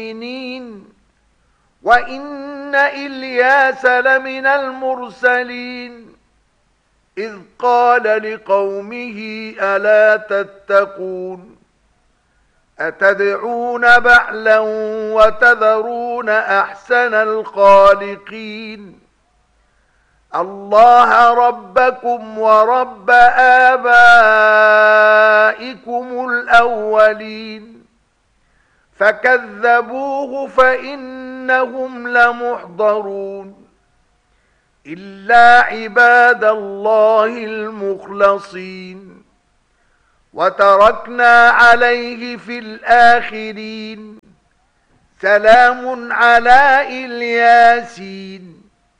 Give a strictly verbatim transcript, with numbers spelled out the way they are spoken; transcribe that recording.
وإن إلياس لمن المرسلين إذ قال لقومه ألا تتقون أتدعون بعلا وتذرون أحسن الخالقين الله ربكم ورب آبائكم الأولين فكذبوه فإنهم لمحضرون إلا عباد الله المخلصين وتركنا عليه في الآخرين سلام على الياسين